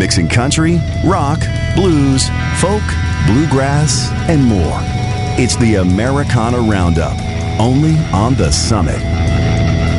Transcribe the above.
mixing country, rock, blues, folk, bluegrass, and more. It's the Americana Roundup, only on The Summit.